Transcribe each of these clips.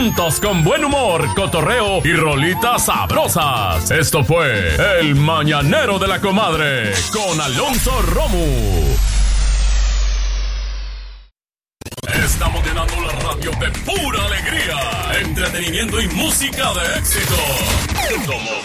juntos con buen humor, cotorreo y rolitas sabrosas. Esto fue El Mañanero de la Comadre con Alonso Romo. Estamos llenando la radio de pura alegría, entretenimiento y música de éxito. Somos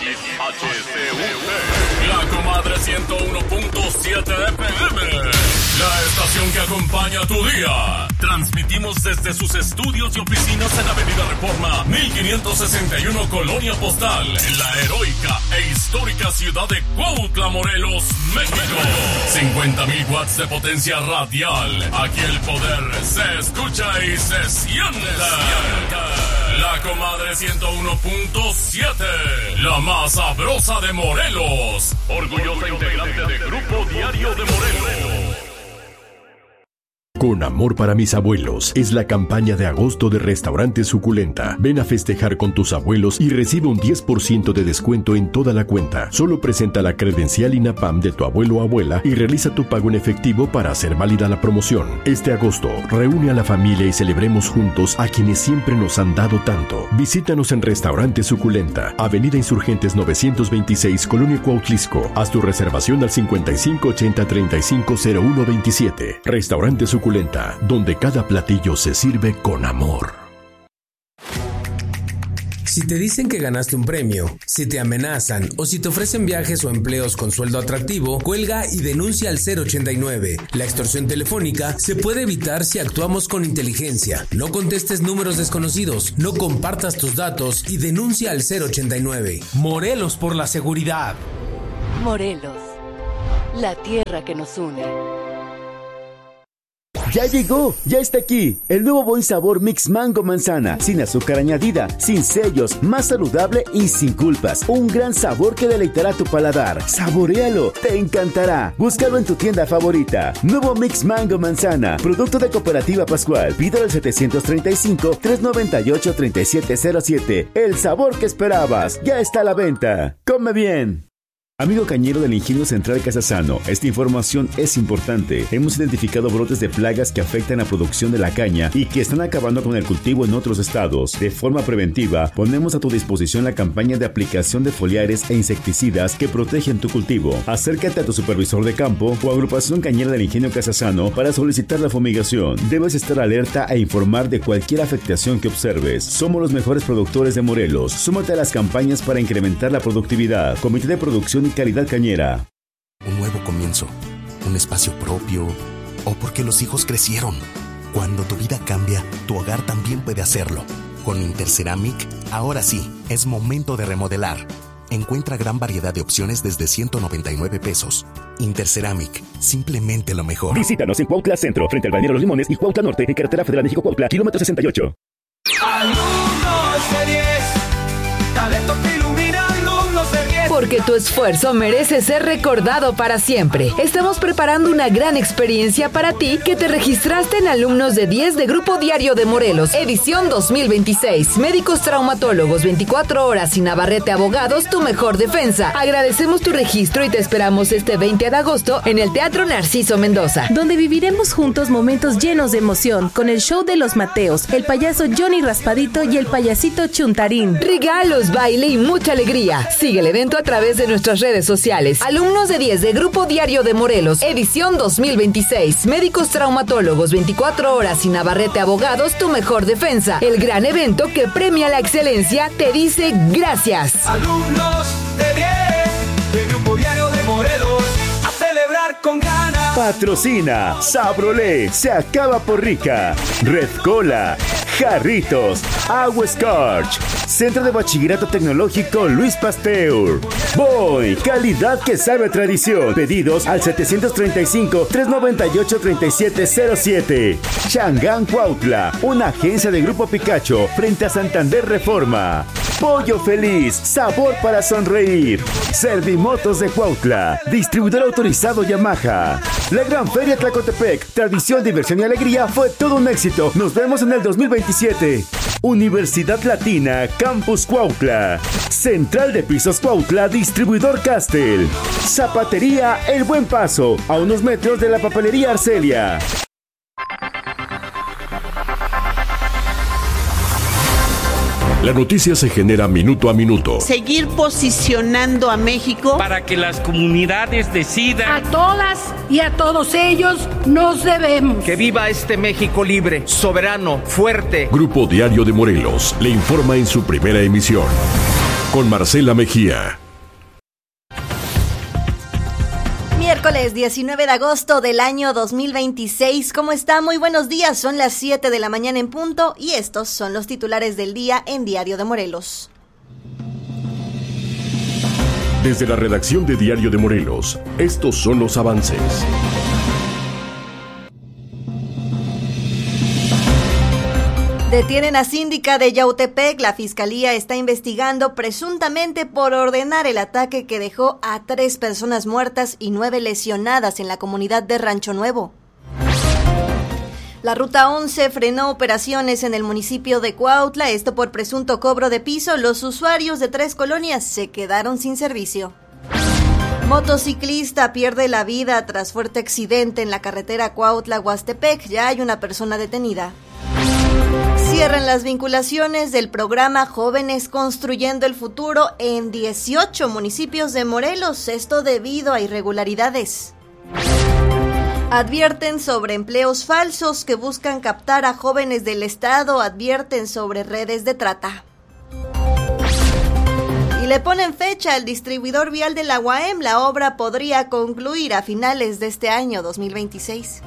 XHCUT, la Comadre 101.7 FM, la estación que acompaña tu día. Transmitimos desde sus estudios y oficinas en Avenida Reforma 1561, Colonia Postal, en la heroica e histórica ciudad de Cuautla, Morelos, México. 50,000 watts de potencia radial. Aquí el poder se escucha y se siente. La Comadre 101.7, la más sabrosa de Morelos. Orgullosa integrante de Grupo Diario de Morelos. Con amor para mis abuelos es la campaña de agosto de Restaurante Suculenta. Ven a festejar con tus abuelos y recibe un 10% de descuento en toda la cuenta. Solo presenta la credencial INAPAM de tu abuelo o abuela y realiza tu pago en efectivo para hacer válida la promoción. Este agosto, reúne a la familia y celebremos juntos a quienes siempre nos han dado tanto. Visítanos en Restaurante Suculenta, Avenida Insurgentes 926, Colonia Cuautlisco. Haz tu reservación al 5580-350127. Restaurante Suculenta, donde cada platillo se sirve con amor. Si te dicen que ganaste un premio, si te amenazan o si te ofrecen viajes o empleos con sueldo atractivo, cuelga y denuncia al 089. La extorsión telefónica se puede evitar si actuamos con inteligencia. No contestes números desconocidos, no compartas tus datos y denuncia al 089. Morelos por la seguridad. Morelos, la tierra que nos une. ¡Ya llegó! ¡Ya está aquí! El nuevo buen sabor Mix Mango Manzana, sin azúcar añadida, sin sellos, más saludable y sin culpas. Un gran sabor que deleitará tu paladar. ¡Saboréalo! ¡Te encantará! Búscalo en tu tienda favorita. Nuevo Mix Mango Manzana, producto de Cooperativa Pascual. Pídelo al 735-398-3707. El sabor que esperabas ya está a la venta. ¡Come bien! Amigo cañero del Ingenio Central Casasano, esta información es importante. Hemos identificado brotes de plagas que afectan la producción de la caña y que están acabando con el cultivo en otros estados. De forma preventiva, ponemos a tu disposición la campaña de aplicación de foliares e insecticidas que protegen tu cultivo. Acércate a tu supervisor de campo o agrupación cañera del Ingenio Casasano para solicitar la fumigación. Debes estar alerta e informar de cualquier afectación que observes. Somos los mejores productores de Morelos. Súmate a las campañas para incrementar la productividad. Comité de Producción y Calidad Cañera. Un nuevo comienzo, un espacio propio, o porque los hijos crecieron. Cuando tu vida cambia, tu hogar también puede hacerlo. Con Interceramic, ahora sí, es momento de remodelar. Encuentra gran variedad de opciones desde 199 pesos. Interceramic, simplemente lo mejor. Visítanos en Cuautla Centro, frente al Balneario Los Limones, y Cuautla Norte, en Carretera Federal México-Cuautla, kilómetro 68. Alumnos de 10, talento que ilumina, alumnos de 10. Porque tu esfuerzo merece ser recordado para siempre. Estamos preparando una gran experiencia para ti que te registraste en Alumnos de 10 de Grupo Diario de Morelos, edición 2026. Médicos traumatólogos, 24 horas y Navarrete Abogados, tu mejor defensa. Agradecemos tu registro y te esperamos este 20 de agosto en el Teatro Narciso Mendoza, donde viviremos juntos momentos llenos de emoción con el show de los Mateos, el payaso Johnny Raspadito y el payasito Chuntarín. Regalos, baile y mucha alegría. Sigue el evento a través de nuestras redes sociales. Alumnos de 10 de Grupo Diario de Morelos, edición 2026. Médicos traumatólogos, 24 horas y Navarrete Abogados, tu mejor defensa. El gran evento que premia la excelencia te dice gracias. Alumnos de 10 de Grupo Diario de Morelos, a celebrar con ganas. Patrocina Sabrolé, se acaba por rica. Red Cola, Jarritos, Agua Scorch, Centro de Bachillerato Tecnológico Luis Pasteur. Boy, calidad que sabe a tradición. Pedidos al 735-398-3707. Changán Cuautla, una agencia de Grupo Picacho, frente a Santander Reforma. Pollo Feliz, sabor para sonreír. Servimotos de Cuautla, distribuidor autorizado Yamaha. La Gran Feria Tlacotepec, tradición, diversión y alegría, fue todo un éxito. Nos vemos en el 2027. Universidad Latina, Campus Cuautla. Central de Pisos Cuautla, distribuidor Castel. Zapatería El Buen Paso, a unos metros de la papelería Arcelia. La noticia se genera minuto a minuto. Seguir posicionando a México para que las comunidades decidan. A todas y a todos ellos nos debemos. Que viva este México libre, soberano, fuerte. Grupo Diario de Morelos le informa en su primera emisión. Con Marcela Mejía. Miércoles 19 de agosto del año 2026. ¿Cómo está? Muy buenos días. Son las 7 de la mañana en punto y estos son los titulares del día en Diario de Morelos. Desde la redacción de Diario de Morelos, estos son los avances. Detienen a síndica de Yautepec. La fiscalía está investigando presuntamente por ordenar el ataque que dejó a 3 personas muertas y 9 lesionadas en la comunidad de Rancho Nuevo. La Ruta 11 frenó operaciones en el municipio de Cuautla, esto por presunto cobro de piso. Los usuarios de 3 colonias se quedaron sin servicio. Motociclista pierde la vida tras fuerte accidente en la carretera Cuautla-Huastepec. Ya hay una persona detenida. Cierran las vinculaciones del programa Jóvenes Construyendo el Futuro en 18 municipios de Morelos, esto debido a irregularidades. Advierten sobre empleos falsos que buscan captar a jóvenes del estado, advierten sobre redes de trata. Y le ponen fecha al distribuidor vial de la UAM, la obra podría concluir a finales de este año 2026.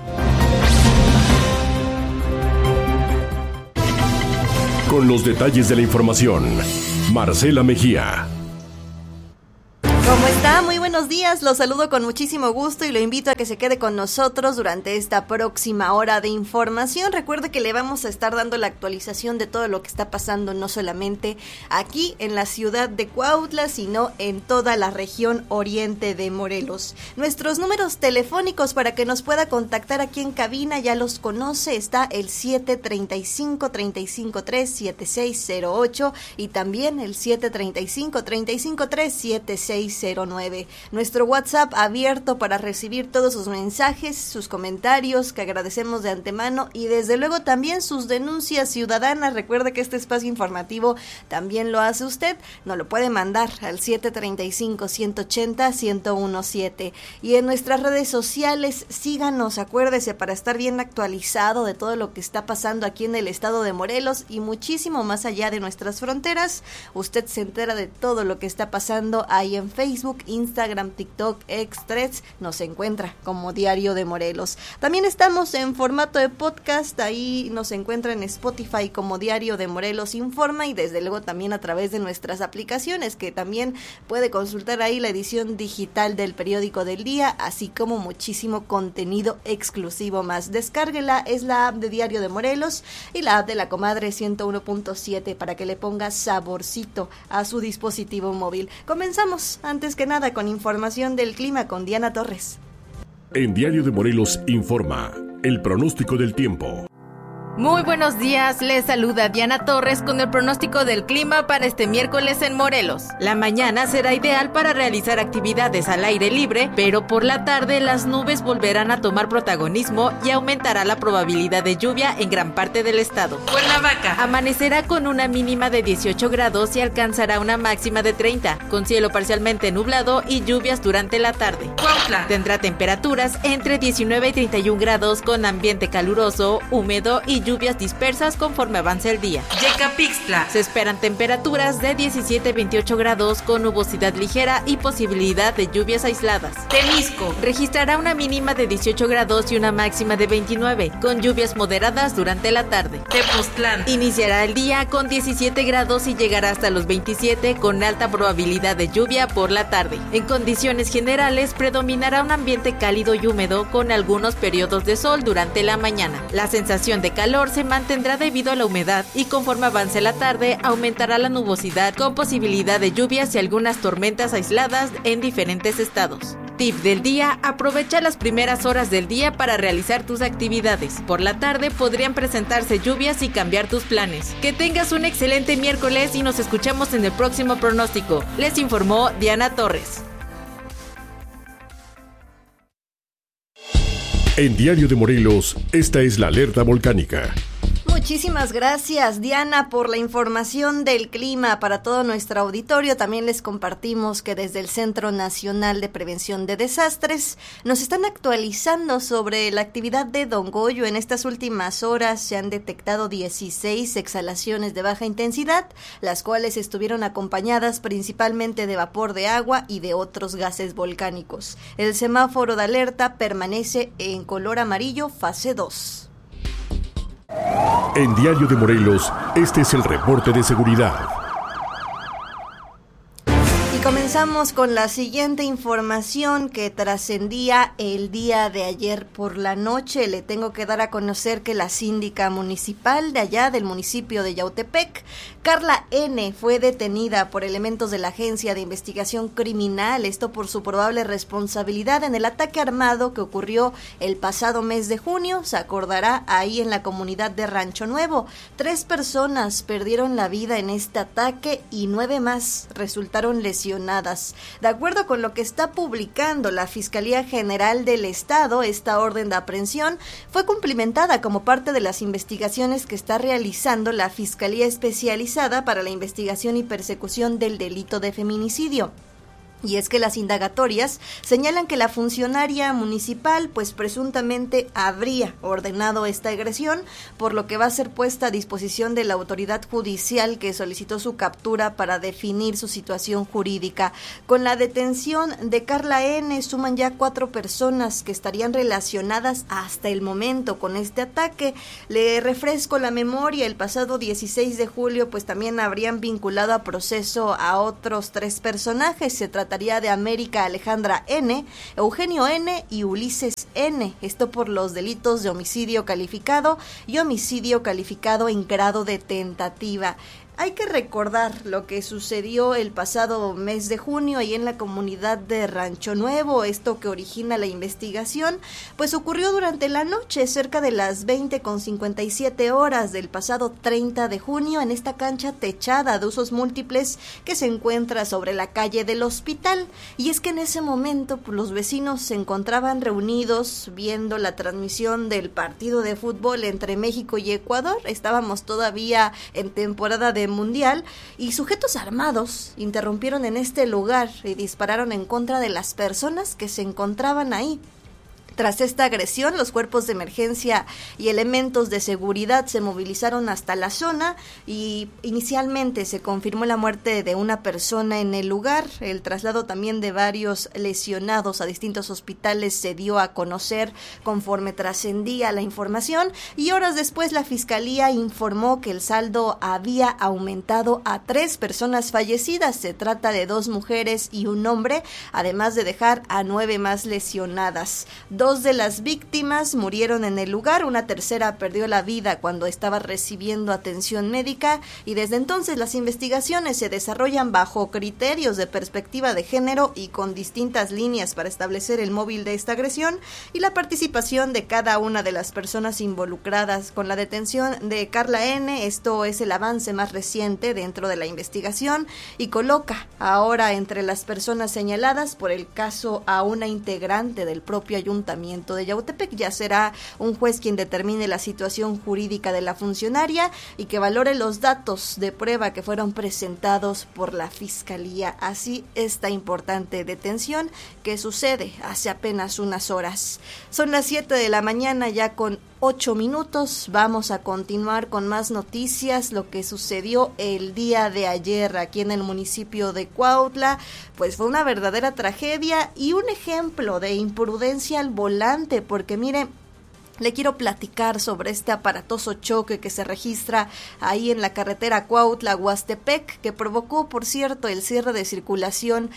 Con los detalles de la información, Marcela Mejía. ¿Cómo está? Muy buenos días, los saludo con muchísimo gusto y lo invito a que se quede con nosotros durante esta próxima hora de información. Recuerde que le vamos a estar dando la actualización de todo lo que está pasando, no solamente aquí en la ciudad de Cuautla, sino en toda la región oriente de Morelos. Nuestros números telefónicos para que nos pueda contactar aquí en cabina, ya los conoce, está el 735-353-7608 y también el 735-353-7609. Nuestro WhatsApp abierto para recibir todos sus mensajes, sus comentarios, que agradecemos de antemano, y desde luego también sus denuncias ciudadanas. Recuerde que este espacio informativo también lo hace usted, nos lo puede mandar al 735-180-1017. Y en nuestras redes sociales, síganos, acuérdese, para estar bien actualizado de todo lo que está pasando aquí en el estado de Morelos y muchísimo más allá de nuestras fronteras. Usted se entera de todo lo que está pasando ahí en Facebook, Instagram, TikTok, X, Threads, nos encuentra como Diario de Morelos. También estamos en formato de podcast, ahí nos encuentra en Spotify como Diario de Morelos Informa y desde luego también a través de nuestras aplicaciones, que también puede consultar ahí la edición digital del periódico del día, así como muchísimo contenido exclusivo más. Descárguela, es la app de Diario de Morelos y la app de La Comadre 101.7 para que le ponga saborcito a su dispositivo móvil. Comenzamos antes que nada con información del clima con Diana Torres. En Diario de Morelos informa el pronóstico del tiempo. Muy buenos días, les saluda Diana Torres con el pronóstico del clima para este miércoles en Morelos. La mañana será ideal para realizar actividades al aire libre, pero por la tarde las nubes volverán a tomar protagonismo y aumentará la probabilidad de lluvia en gran parte del estado. Cuernavaca amanecerá con una mínima de 18 grados y alcanzará una máxima de 30, con cielo parcialmente nublado y lluvias durante la tarde. Cuautla tendrá temperaturas entre 19 y 31 grados con ambiente caluroso, húmedo y lluvias dispersas conforme avance el día. Yecapixtla se esperan temperaturas de 17 a 28 grados con nubosidad ligera y posibilidad de lluvias aisladas. Temisco registrará una mínima de 18 grados y una máxima de 29 con lluvias moderadas durante la tarde. Tepoztlán iniciará el día con 17 grados y llegará hasta los 27 con alta probabilidad de lluvia por la tarde. En condiciones generales predominará un ambiente cálido y húmedo con algunos periodos de sol durante la mañana. La sensación de calor se mantendrá debido a la humedad y conforme avance la tarde aumentará la nubosidad con posibilidad de lluvias y algunas tormentas aisladas en diferentes estados. Tip del día: aprovecha las primeras horas del día para realizar tus actividades. Por la tarde podrían presentarse lluvias y cambiar tus planes. Que tengas un excelente miércoles y nos escuchamos en el próximo pronóstico. Les informó Diana Torres. En Diario de Morelos, esta es la alerta volcánica. Muchísimas gracias, Diana, por la información del clima para todo nuestro auditorio. También les compartimos que desde el Centro Nacional de Prevención de Desastres nos están actualizando sobre la actividad de Don Goyo. En estas últimas horas se han detectado 16 exhalaciones de baja intensidad, las cuales estuvieron acompañadas principalmente de vapor de agua y de otros gases volcánicos. El semáforo de alerta permanece en color amarillo, fase 2. En Diario de Morelos, este es el reporte de seguridad. Y comenzamos con la siguiente información que trascendía el día de ayer por la noche. Le tengo que dar a conocer que la síndica municipal de allá del municipio de Yautepec, Carla N., fue detenida por elementos de la Agencia de Investigación Criminal, esto por su probable responsabilidad en el ataque armado que ocurrió el pasado mes de junio. Se acordará ahí en la comunidad de Rancho Nuevo. 3 personas perdieron la vida en este ataque y 9 más resultaron lesionadas. De acuerdo con lo que está publicando la Fiscalía General del Estado, esta orden de aprehensión fue cumplimentada como parte de las investigaciones que está realizando la Fiscalía Especializada para la investigación y persecución del delito de feminicidio. Y es que las indagatorias señalan que la funcionaria municipal pues presuntamente habría ordenado esta agresión, por lo que va a ser puesta a disposición de la autoridad judicial que solicitó su captura para definir su situación jurídica. Con la detención de Carla N. suman ya 4 personas que estarían relacionadas hasta el momento con este ataque. Le refresco la memoria, el pasado 16 de julio pues también habrían vinculado a proceso a otros 3 personajes. Se trataría de América Alejandra N., Eugenio N. y Ulises N., esto por los delitos de homicidio calificado y homicidio calificado en grado de tentativa. Hay que recordar lo que sucedió el pasado mes de junio ahí en la comunidad de Rancho Nuevo. Esto que origina la investigación, pues ocurrió durante la noche, cerca de las 20:57 horas del pasado 30 de junio, en esta cancha techada de usos múltiples que se encuentra sobre la calle del Hospital. Y es que en ese momento pues, los vecinos se encontraban reunidos viendo la transmisión del partido de fútbol entre México y Ecuador. Estábamos todavía en temporada de mundial y sujetos armados interrumpieron en este lugar y dispararon en contra de las personas que se encontraban ahí. Tras esta agresión, los cuerpos de emergencia y elementos de seguridad se movilizaron hasta la zona y inicialmente se confirmó la muerte de una persona en el lugar. El traslado también de varios lesionados a distintos hospitales se dio a conocer conforme trascendía la información, y horas después la Fiscalía informó que el saldo había aumentado a 3 personas fallecidas. Se trata de 2 mujeres y un hombre, además de dejar a 9 más lesionadas. 2 de las víctimas murieron en el lugar, una tercera perdió la vida cuando estaba recibiendo atención médica, y desde entonces las investigaciones se desarrollan bajo criterios de perspectiva de género y con distintas líneas para establecer el móvil de esta agresión y la participación de cada una de las personas involucradas. Con la detención de Carla N., esto es el avance más reciente dentro de la investigación y coloca ahora entre las personas señaladas por el caso a una integrante del propio ayuntamiento de Yautepec. Ya será un juez quien determine la situación jurídica de la funcionaria y que valore los datos de prueba que fueron presentados por la Fiscalía. Así, esta importante detención que sucede hace apenas unas horas. Son las 7 de la mañana ya con 8 minutos. Vamos a continuar con más noticias. Lo que sucedió el día de ayer aquí en el municipio de Cuautla, pues fue una verdadera tragedia y un ejemplo de imprudencia al volante, porque mire, le quiero platicar sobre este aparatoso choque que se registra ahí en la carretera Cuautla-Huastepec, que provocó, por cierto, el cierre de circulación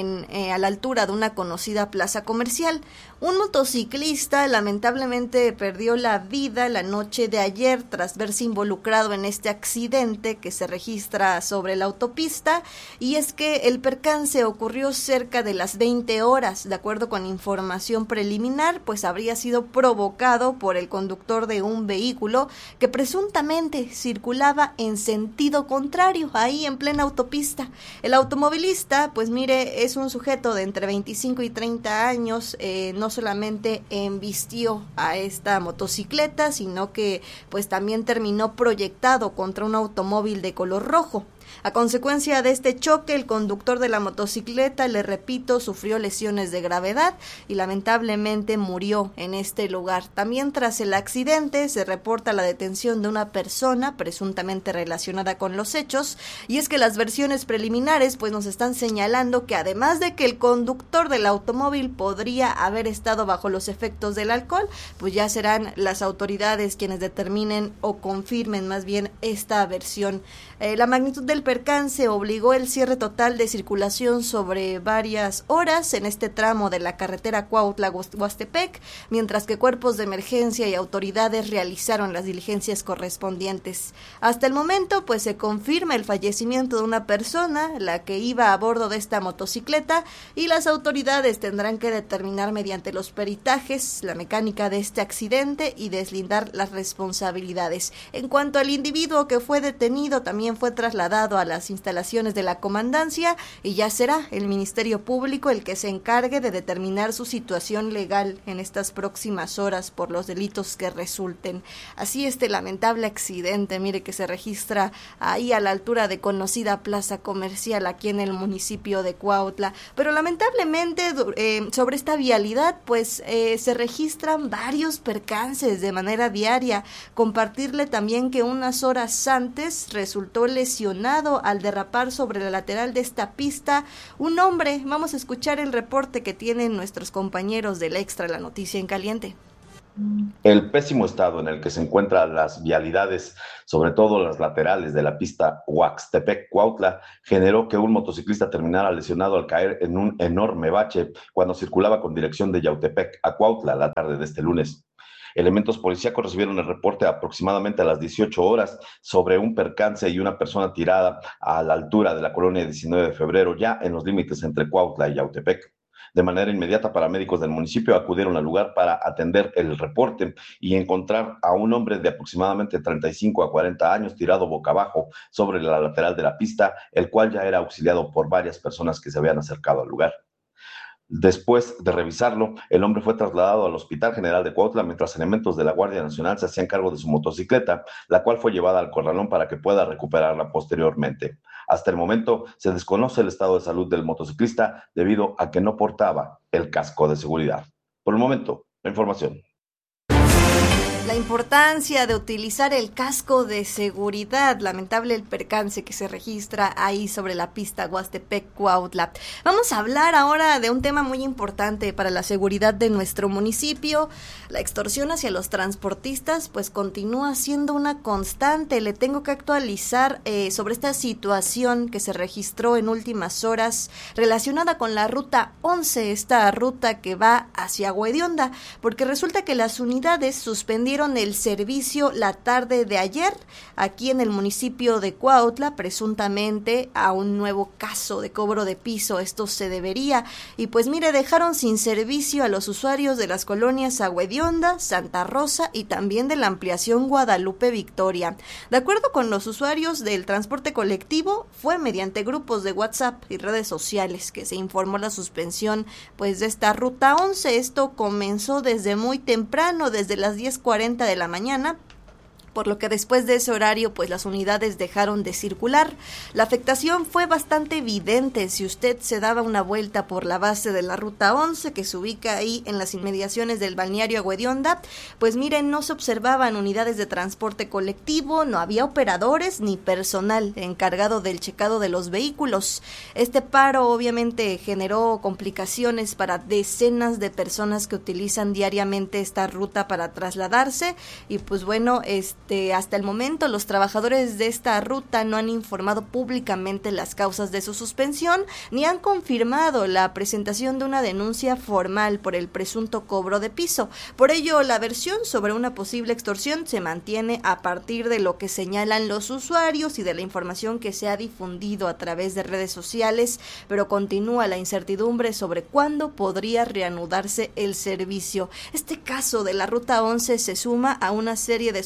a la altura de una conocida plaza comercial. Un motociclista lamentablemente perdió la vida la noche de ayer tras verse involucrado en este accidente que se registra sobre la autopista, y es que el percance ocurrió cerca de las 20 horas. De acuerdo con información preliminar, pues habría sido provocado por el conductor de un vehículo que presuntamente circulaba en sentido contrario, ahí en plena autopista. El automovilista, pues mire, es un sujeto de entre 25 y 30 años, no no solamente embistió a esta motocicleta, sino que pues también terminó proyectado contra un automóvil de color rojo. A consecuencia de este choque, el conductor de la motocicleta, le repito, sufrió lesiones de gravedad y lamentablemente murió en este lugar. También tras el accidente se reporta la detención de una persona presuntamente relacionada con los hechos, y es que las versiones preliminares pues nos están señalando que además de que el conductor del automóvil podría haber estado bajo los efectos del alcohol, pues ya serán las autoridades quienes determinen o confirmen más bien esta versión. La magnitud del percance obligó el cierre total de circulación sobre varias horas en este tramo de la carretera Cuautla-Huastepec, mientras que cuerpos de emergencia y autoridades realizaron las diligencias correspondientes. Hasta el momento, pues se confirma el fallecimiento de una persona, la que iba a bordo de esta motocicleta, y las autoridades tendrán que determinar mediante los peritajes la mecánica de este accidente y deslindar las responsabilidades. En cuanto al individuo que fue detenido, también fue trasladado a las instalaciones de la comandancia y ya será el Ministerio Público el que se encargue de determinar su situación legal en estas próximas horas por los delitos que resulten. Así este lamentable accidente, mire, que se registra ahí a la altura de conocida plaza comercial aquí en el municipio de Cuautla, pero lamentablemente sobre esta vialidad pues se registran varios percances de manera diaria. Compartirle también que unas horas antes resultó lesionado al derrapar sobre la lateral de esta pista un hombre. Vamos a escuchar el reporte que tienen nuestros compañeros del Extra, la noticia en caliente. El pésimo estado en el que se encuentran las vialidades, sobre todo las laterales de la pista Huastepec-Cuautla, generó que un motociclista terminara lesionado al caer en un enorme bache cuando circulaba con dirección de Yautepec a Cuautla la tarde de este lunes. Elementos policíacos recibieron el reporte aproximadamente a las 18 horas sobre un percance y una persona tirada a la altura de la colonia 19 de febrero, ya en los límites entre Cuautla y Yautepec. De manera inmediata, paramédicos del municipio acudieron al lugar para atender el reporte y encontrar a un hombre de aproximadamente 35 a 40 años tirado boca abajo sobre la lateral de la pista, el cual ya era auxiliado por varias personas que se habían acercado al lugar. Después de revisarlo, el hombre fue trasladado al Hospital General de Cuautla, mientras elementos de la Guardia Nacional se hacían cargo de su motocicleta, la cual fue llevada al corralón para que pueda recuperarla posteriormente. Hasta el momento se desconoce el estado de salud del motociclista debido a que no portaba el casco de seguridad. Por el momento, la información. La importancia de utilizar el casco de seguridad. Lamentable el percance que se registra ahí sobre la pista Huastepec-Cuautla. Vamos a hablar ahora de un tema muy importante para la seguridad de nuestro municipio. La extorsión hacia los transportistas pues continúa siendo una constante. Le tengo que actualizar sobre esta situación que se registró en últimas horas relacionada con la ruta 11, esta ruta que va hacia Agua Hedionda, porque resulta que las unidades suspendieron el servicio la tarde de ayer aquí en el municipio de Cuautla, presuntamente a un nuevo caso de cobro de piso. Esto se debería, y pues mire, dejaron sin servicio a los usuarios de las colonias Agua Hedionda, Santa Rosa y también de la ampliación Guadalupe Victoria. De acuerdo con los usuarios del transporte colectivo, fue mediante grupos de WhatsApp y redes sociales que se informó la suspensión pues de esta ruta 11. Esto comenzó desde muy temprano, desde las 10:40 de la mañana, por lo que después de ese horario pues las unidades dejaron de circular. La afectación fue bastante evidente si usted se daba una vuelta por la base de la ruta 11 que se ubica ahí en las inmediaciones del balneario Agua Hedionda. Pues miren, no se observaban unidades de transporte colectivo, no había operadores ni personal encargado del checado de los vehículos. Este paro obviamente generó complicaciones para decenas de personas que utilizan diariamente esta ruta para trasladarse, y pues bueno, hasta el momento los trabajadores de esta ruta no han informado públicamente las causas de su suspensión ni han confirmado la presentación de una denuncia formal por el presunto cobro de piso. Por ello, la versión sobre una posible extorsión se mantiene a partir de lo que señalan los usuarios y de la información que se ha difundido a través de redes sociales, pero continúa la incertidumbre sobre cuándo podría reanudarse el servicio. Este caso de la ruta 11 se suma a una serie de suspensiones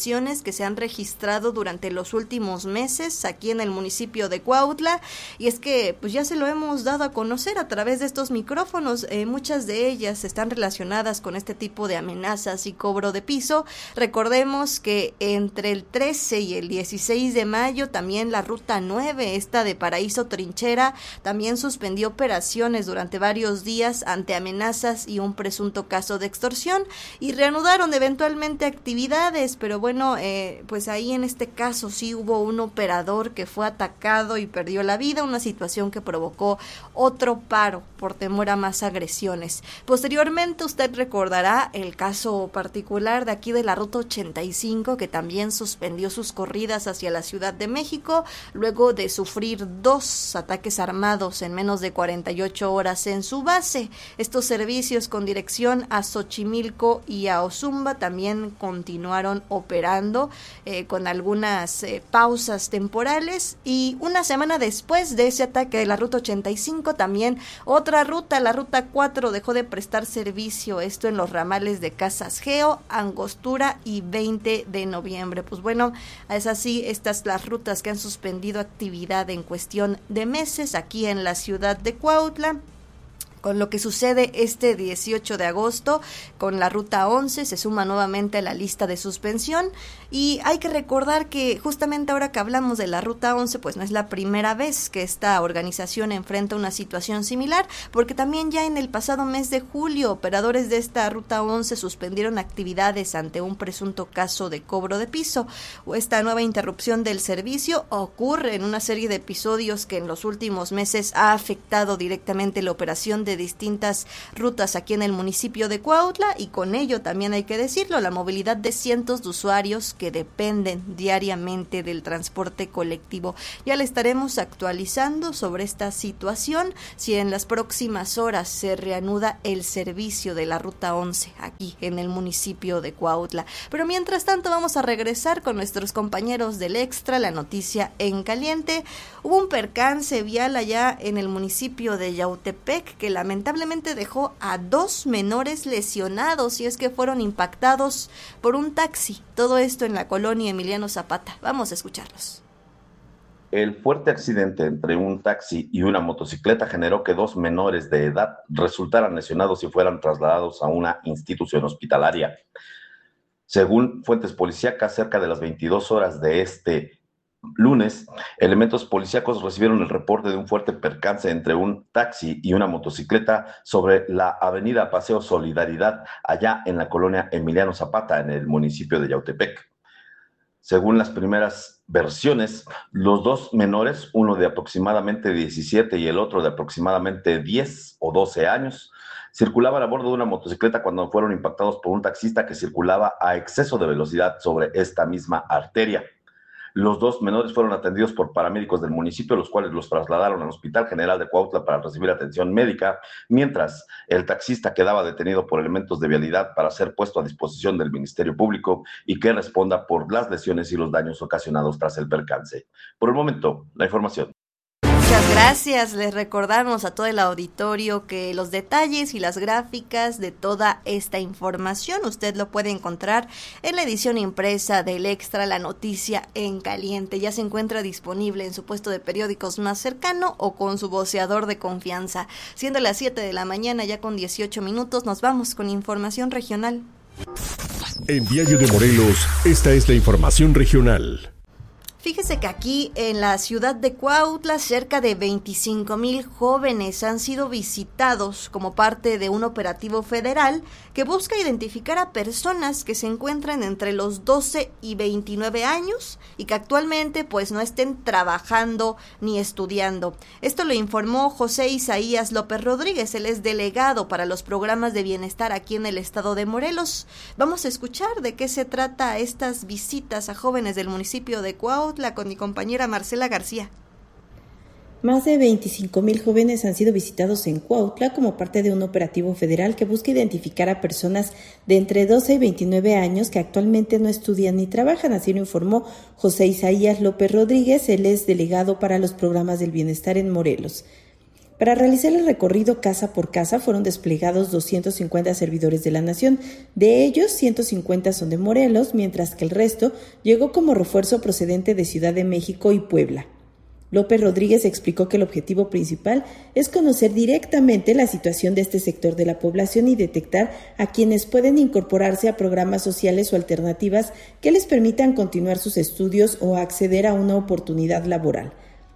detenciones que se han registrado durante los últimos meses aquí en el municipio de Cuautla, y es que pues ya se lo hemos dado a conocer a través de estos micrófonos. Muchas de ellas están relacionadas con este tipo de amenazas y cobro de piso. Recordemos que entre el 13 y el 16 de mayo también la Ruta 9, esta de Paraíso Trinchera, también suspendió operaciones durante varios días ante amenazas y un presunto caso de extorsión, y reanudaron eventualmente actividades, pero bueno, pues ahí en este caso sí hubo un operador que fue atacado y perdió la vida, una situación que provocó otro paro por temor a más agresiones. Posteriormente usted recordará el caso particular de aquí de la Ruta 85, que también suspendió sus corridas hacia la Ciudad de México luego de sufrir 2 ataques armados en menos de 48 horas en su base. Estos servicios con dirección a Xochimilco y a Ozumba también continuaron operando con algunas pausas temporales, y una semana después de ese ataque de la Ruta 85 también otra ruta, la Ruta 4, dejó de prestar servicio, esto en los ramales de Casas Geo, Angostura y 20 de noviembre. Pues bueno, es así, estas las rutas que han suspendido actividad en cuestión de meses aquí en la ciudad de Cuautla. Con lo que sucede este 18 de agosto con la Ruta 11, se suma nuevamente a la lista de suspensión, y hay que recordar que justamente ahora que hablamos de la Ruta 11, pues no es la primera vez que esta organización enfrenta una situación similar, porque también ya en el pasado mes de julio, operadores de esta Ruta 11 suspendieron actividades ante un presunto caso de cobro de piso. Esta nueva interrupción del servicio ocurre en una serie de episodios que en los últimos meses ha afectado directamente la operación de distintas rutas aquí en el municipio de Cuautla, y con ello también hay que decirlo, la movilidad de cientos de usuarios que dependen diariamente del transporte colectivo. Ya le estaremos actualizando sobre esta situación si en las próximas horas se reanuda el servicio de la Ruta 11 aquí en el municipio de Cuautla. Pero mientras tanto vamos a regresar con nuestros compañeros del Extra, la noticia en caliente. Hubo un percance vial allá en el municipio de Yautepec que lamentablemente dejó a 2 menores lesionados, y es que fueron impactados por un taxi. Todo esto en la colonia Emiliano Zapata. Vamos a escucharlos. El fuerte accidente entre un taxi y una motocicleta generó que 2 menores de edad resultaran lesionados y fueran trasladados a una institución hospitalaria. Según fuentes policíacas, cerca de las 22 horas de este lunes, elementos policíacos recibieron el reporte de un fuerte percance entre un taxi y una motocicleta sobre la avenida Paseo Solidaridad, allá en la colonia Emiliano Zapata, en el municipio de Yautepec. Según las primeras versiones, los 2 menores, uno de aproximadamente 17 y el otro de aproximadamente 10 o 12 años, circulaban a bordo de una motocicleta cuando fueron impactados por un taxista que circulaba a exceso de velocidad sobre esta misma arteria. Los 2 menores fueron atendidos por paramédicos del municipio, los cuales los trasladaron al Hospital General de Cuautla para recibir atención médica, mientras el taxista quedaba detenido por elementos de vialidad para ser puesto a disposición del Ministerio Público y que responda por las lesiones y los daños ocasionados tras el percance. Por el momento, la información. Muchas gracias. Les recordamos a todo el auditorio que los detalles y las gráficas de toda esta información usted lo puede encontrar en la edición impresa del Extra, la noticia en caliente. Ya se encuentra disponible en su puesto de periódicos más cercano o con su voceador de confianza. Siendo las 7 de la mañana, ya con 18 minutos, nos vamos con información regional. En Diario de Morelos, esta es la información regional. Fíjese que aquí en la ciudad de Cuautla cerca de 25,000 jóvenes han sido visitados como parte de un operativo federal que busca identificar a personas que se encuentran entre los 12 y 29 años y que actualmente pues no estén trabajando ni estudiando. Esto lo informó José Isaías López Rodríguez, él es delegado para los programas de bienestar aquí en el estado de Morelos. Vamos a escuchar de qué se trata estas visitas a jóvenes del municipio de Cuautla con mi compañera Marcela García. Más de 25,000 jóvenes han sido visitados en Cuautla como parte de un operativo federal que busca identificar a personas de entre 12 y 29 años que actualmente no estudian ni trabajan, así lo informó José Isaías López Rodríguez, él es delegado para los programas del bienestar en Morelos. Para realizar el recorrido casa por casa fueron desplegados 250 servidores de la Nación. De ellos, 150 son de Morelos, mientras que el resto llegó como refuerzo procedente de Ciudad de México y Puebla. López Rodríguez explicó que el objetivo principal es conocer directamente la situación de este sector de la población y detectar a quienes pueden incorporarse a programas sociales o alternativas que les permitan continuar sus estudios o acceder a una oportunidad laboral.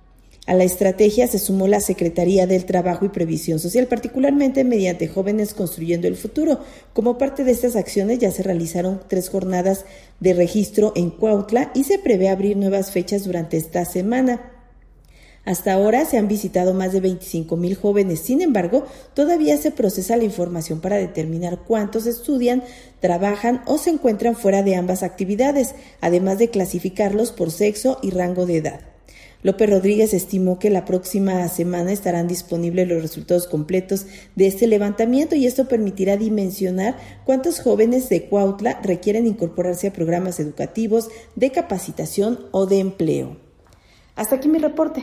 A la estrategia se sumó la Secretaría del Trabajo y Previsión Social, particularmente mediante Jóvenes Construyendo el Futuro. Como parte de estas acciones ya se realizaron 3 jornadas de registro en Cuautla y se prevé abrir nuevas fechas durante esta semana. Hasta ahora se han visitado más de 25,000 jóvenes. Sin embargo, todavía se procesa la información para determinar cuántos estudian, trabajan o se encuentran fuera de ambas actividades, además de clasificarlos por sexo y rango de edad. López Rodríguez estimó que la próxima semana estarán disponibles los resultados completos de este levantamiento y esto permitirá dimensionar cuántos jóvenes de Cuautla requieren incorporarse a programas educativos, de capacitación o de empleo. Hasta aquí mi reporte.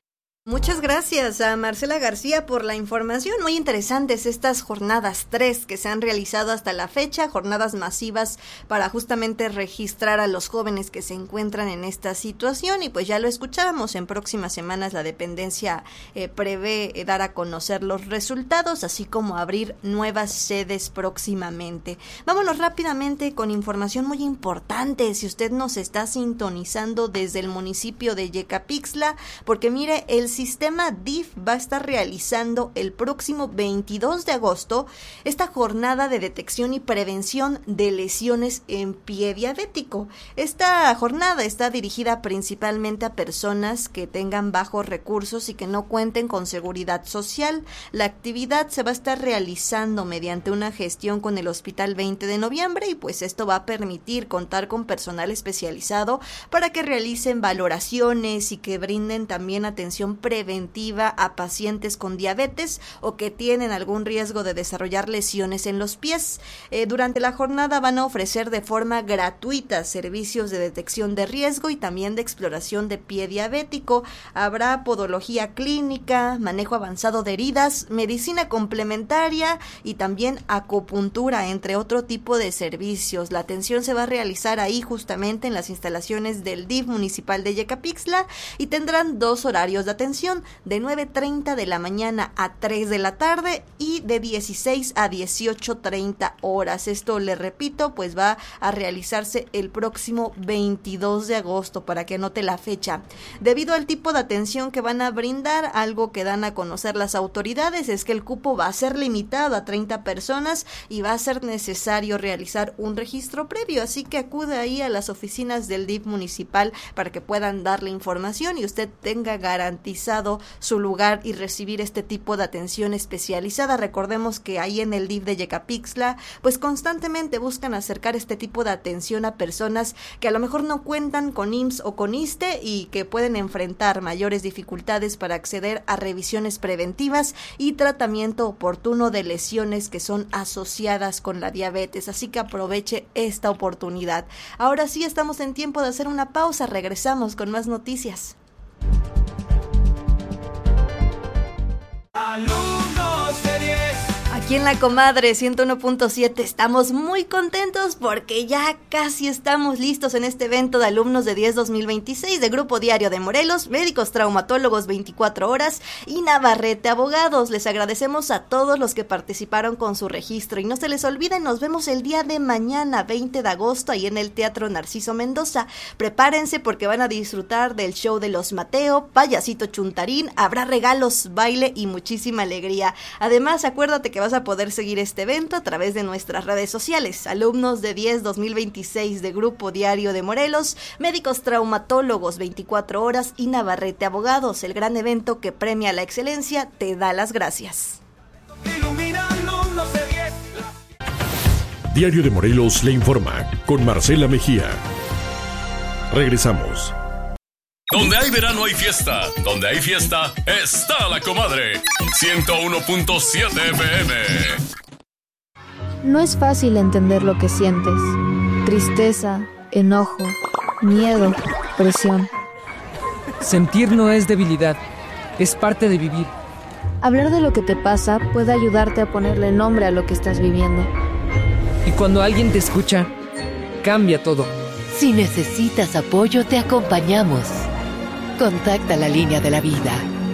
Muchas gracias a Marcela García por la información. Muy interesantes estas jornadas 3 que se han realizado hasta la fecha, jornadas masivas para justamente registrar a los jóvenes que se encuentran en esta situación y pues ya lo escuchábamos, en próximas semanas la dependencia prevé dar a conocer los resultados, así como abrir nuevas sedes próximamente. Vámonos rápidamente con información muy importante, si usted nos está sintonizando desde el municipio de Yecapixtla, porque mire, el sistema DIF va a estar realizando el próximo 22 de agosto esta jornada de detección y prevención de lesiones en pie diabético. Esta jornada está dirigida principalmente a personas que tengan bajos recursos y que no cuenten con seguridad social. La actividad se va a estar realizando mediante una gestión con el Hospital 20 de Noviembre y pues esto va a permitir contar con personal especializado para que realicen valoraciones y que brinden también atención preventiva a pacientes con diabetes o que tienen algún riesgo de desarrollar lesiones en los pies. Durante la jornada van a ofrecer de forma gratuita servicios de detección de riesgo y también de exploración de pie diabético. Habrá podología clínica, manejo avanzado de heridas, medicina complementaria y también acupuntura, entre otro tipo de servicios. La atención se va a realizar ahí justamente en las instalaciones del DIF municipal de Yecapixtla y tendrán 2 horarios de atención, de 9:30 de la mañana a 3 de la tarde y de 16 a 18:30 horas. Esto, le repito, pues va a realizarse el próximo 22 de agosto para que anote la fecha. Debido al tipo de atención que van a brindar, algo que dan a conocer las autoridades es que el cupo va a ser limitado a 30 personas y va a ser necesario realizar un registro previo, así que acude ahí a las oficinas del DIF municipal para que puedan darle información y usted tenga garantizado su lugar y recibir este tipo de atención especializada. Recordemos que ahí en el DIF de Yecapixtla pues constantemente buscan acercar este tipo de atención a personas que a lo mejor no cuentan con IMSS o con ISSSTE y que pueden enfrentar mayores dificultades para acceder a revisiones preventivas y tratamiento oportuno de lesiones que son asociadas con la diabetes, así que aproveche esta oportunidad. Ahora sí estamos en tiempo de hacer una pausa, regresamos con más noticias. Alumnos de 10. Aquí en La Comadre 101.7 estamos muy contentos porque ya casi estamos listos en este evento de Alumnos de 10 2026 de Grupo Diario de Morelos, Médicos Traumatólogos 24 horas y Navarrete Abogados. Les agradecemos a todos los que participaron con su registro y no se les olvide, nos vemos el día de mañana 20 de agosto ahí en el Teatro Narciso Mendoza. Prepárense porque van a disfrutar del show de los Mateo, Payasito Chuntarín, habrá regalos, baile y muchísima alegría. Además, acuérdate que vas a poder seguir este evento a través de nuestras redes sociales. Alumnos de 10 2026 de Grupo Diario de Morelos, Médicos Traumatólogos 24 horas y Navarrete Abogados. El gran evento que premia la excelencia te da las gracias. Diario de Morelos le informa con Marcela Mejía. Regresamos. Donde hay verano hay fiesta. Donde hay fiesta está La Comadre. 101.7 FM. No es fácil entender lo que sientes. Tristeza, enojo, miedo, presión. Sentir no es debilidad, es parte de vivir. Hablar de lo que te pasa puede ayudarte a ponerle nombre a lo que estás viviendo. Y cuando alguien te escucha, cambia todo. Si necesitas apoyo, te acompañamos. Contacta la línea de la vida.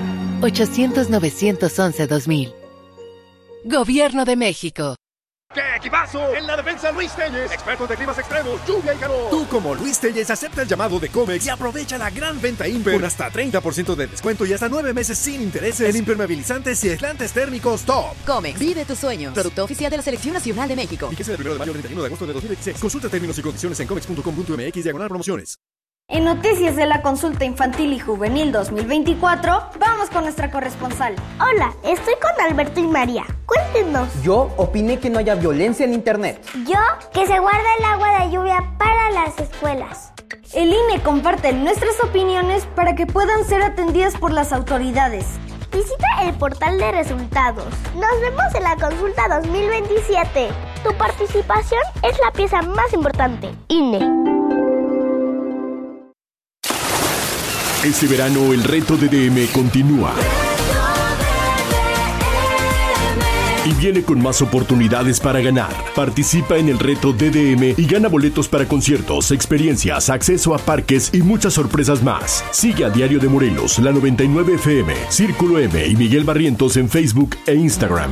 800-911-2000. Gobierno de México. ¡Qué equipazo! En la defensa, Luis Telles, expertos de climas extremos, lluvia y calor. Tú, como Luis Telles, acepta el llamado de Comex y aprovecha la gran venta Imper con hasta 30% de descuento y hasta 9 meses sin intereses en impermeabilizantes y aislantes térmicos top. Comex, vive tus sueños. Producto oficial de la Selección Nacional de México. Fíjese del 1 de mayo al 31 de agosto de 2016. Consulta términos y condiciones en comex.com.mx/promociones. En Noticias de la Consulta Infantil y Juvenil 2024, vamos con nuestra corresponsal. Hola, estoy con Alberto y María. Cuéntenos. Yo opiné que no haya violencia en internet. Yo, que se guarda el agua de lluvia para las escuelas. El INE comparte nuestras opiniones para que puedan ser atendidas por las autoridades. Visita el portal de resultados. Nos vemos en la Consulta 2027. Tu participación es la pieza más importante. INE. Este verano el reto de DM continúa. Y viene con más oportunidades para ganar. Participa en el reto DDM y gana boletos para conciertos, experiencias, acceso a parques y muchas sorpresas más. Sigue a Diario de Morelos, la 99 FM, Círculo M y Miguel Barrientos en Facebook e Instagram.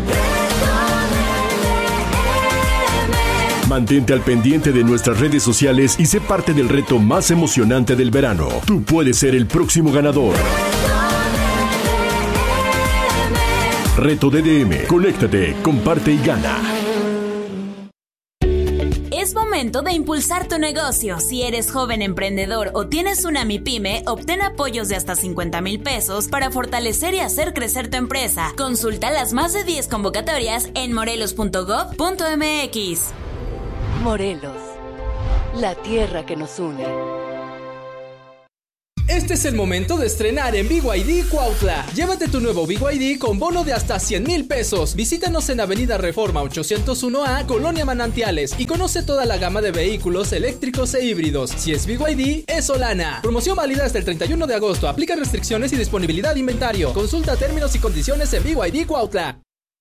Mantente al pendiente de nuestras redes sociales y sé parte del reto más emocionante del verano. Tú puedes ser el próximo ganador. Reto DDM. Conéctate, comparte y gana. Es momento de impulsar tu negocio. Si eres joven emprendedor o tienes una MIPYME, obtén apoyos de hasta 50,000 pesos para fortalecer y hacer crecer tu empresa. Consulta las más de 10 convocatorias en morelos.gov.mx. Morelos, la tierra que nos une. Este es el momento de estrenar en BYD Cuautla. Llévate tu nuevo BYD con bono de hasta 100,000 pesos. Visítanos en Avenida Reforma 801A, Colonia Manantiales, y conoce toda la gama de vehículos eléctricos e híbridos. Si es BYD, es Solana. Promoción válida hasta el 31 de agosto. Aplica restricciones y disponibilidad de inventario. Consulta términos y condiciones en BYD Cuautla.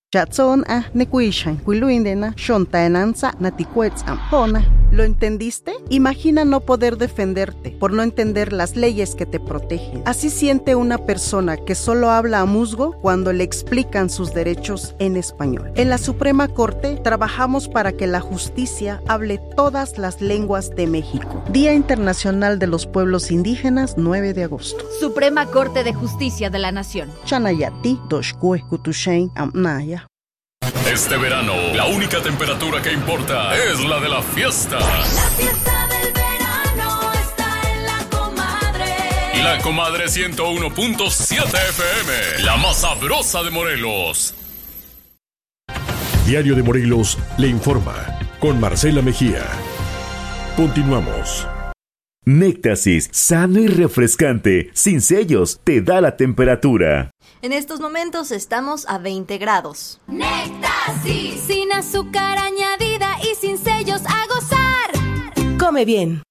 ¿Lo entendiste? Imagina no poder defenderte por no entender las leyes que te protegen. Así siente una persona que solo habla a musgo cuando le explican sus derechos en español. En la Suprema Corte trabajamos para que la justicia hable todas las lenguas de México. Día Internacional de los Pueblos Indígenas, 9 de agosto. Suprema Corte de Justicia de la Nación. Chanayati, Doshkue, Kutushain, Amnaya. Este verano, la única temperatura que importa es la de la fiesta. La fiesta del verano está en La Comadre. La Comadre 101.7 FM, la más sabrosa de Morelos. Diario de Morelos le informa con Marcela Mejía. Continuamos. Néctasis, sano y refrescante, sin sellos, te da la temperatura. En estos momentos estamos a 20 grados. Néctasis, sin azúcar añadida y sin sellos, a gozar. Come bien.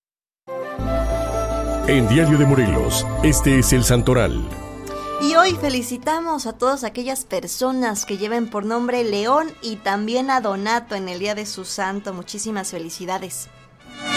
En Diario de Morelos, este es el Santoral. Y hoy felicitamos a todas aquellas personas que lleven por nombre León y también a Donato en el día de su santo. Muchísimas felicidades.